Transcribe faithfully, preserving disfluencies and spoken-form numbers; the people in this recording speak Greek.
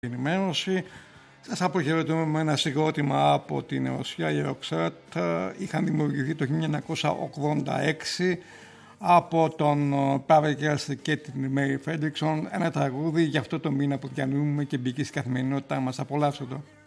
ενημέρωση. Σας αποχαιρετούμε με ένα συγκρότημα από την Ρωσία, οι Roxette. Είχαν δημιουργηθεί το χίλια εννιακόσια ογδόντα έξι από τον Pavel Kerst και την Mary Fredriksson. Ένα τραγούδι για αυτό το μήνα που διανύουμε και μπήκε στην καθημερινότητά μας. Απολαύστε το.